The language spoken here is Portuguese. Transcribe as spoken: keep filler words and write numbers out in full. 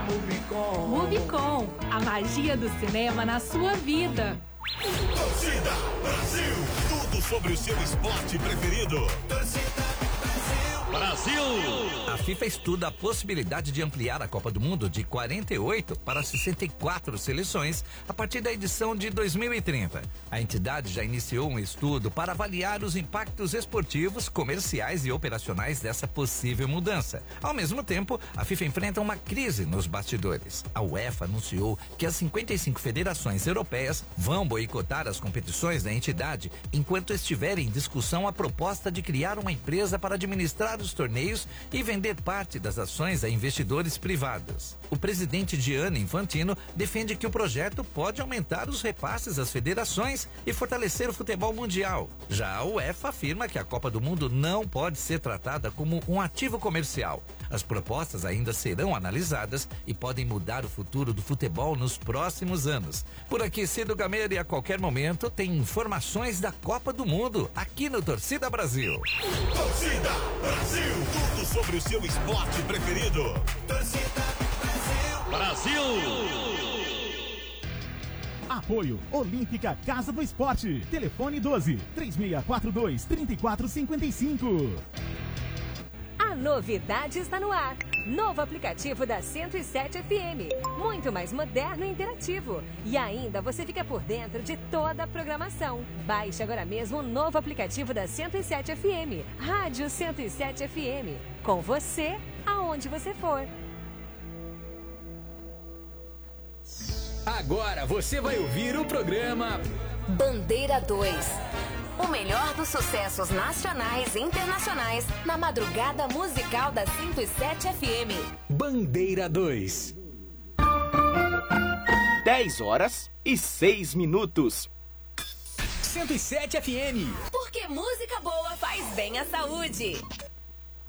Movicon. Movicon, a magia do cinema na sua vida. Torcida Brasil, tudo sobre o seu esporte preferido. Torcida Brasil. A FIFA estuda a possibilidade de ampliar a Copa do Mundo de quarenta e oito para sessenta e quatro seleções a partir da edição de dois mil e trinta. A entidade já iniciou um estudo para avaliar os impactos esportivos, comerciais e operacionais dessa possível mudança. Ao mesmo tempo, a FIFA enfrenta uma crise nos bastidores. A UEFA anunciou que as cinquenta e cinco federações europeias vão boicotar as competições da entidade enquanto estiver em discussão a proposta de criar uma empresa para administrar os torneios e vender parte das ações a investidores privados. O presidente Gianni Infantino defende que o projeto pode aumentar os repasses às federações e fortalecer o futebol mundial. Já a UEFA afirma que a Copa do Mundo não pode ser tratada como um ativo comercial. As propostas ainda serão analisadas e podem mudar o futuro do futebol nos próximos anos. Por aqui, Cido Gameiro, e a qualquer momento tem informações da Copa do Mundo aqui no Torcida Brasil. Torcida Brasil, tudo sobre o seu esporte preferido. Torcida Brasil. Brasil. Apoio Olímpica Casa do Esporte. Telefone doze, três seis quatro dois, três quatro cinco cinco. A novidade está no ar. Novo aplicativo da cento e sete F M. Muito mais moderno e interativo. E ainda você fica por dentro de toda a programação. Baixe agora mesmo o novo aplicativo da cento e sete F M. Rádio cento e sete F M. Com você, aonde você for. Agora você vai ouvir o programa Bandeira dois. O melhor dos sucessos nacionais e internacionais na madrugada musical da cento e sete F M. Bandeira dois. dez horas e seis minutos. cento e sete F M. Porque música boa faz bem à saúde.